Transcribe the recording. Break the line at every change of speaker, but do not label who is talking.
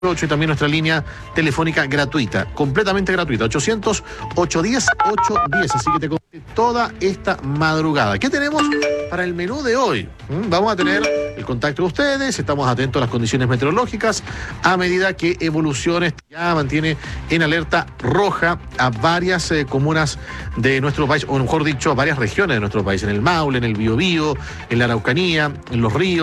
8 y también nuestra línea telefónica gratuita, completamente gratuita, 800-810-810, así que te conté toda esta madrugada. ¿Qué tenemos para el menú de hoy? Vamos a tener el contacto de ustedes, estamos atentos a las condiciones meteorológicas, a medida que evoluciones ya mantiene en alerta roja a varias comunas de nuestro país, o mejor dicho, a varias regiones de nuestro país, en el Maule, en el Biobío, en la Araucanía, en los ríos.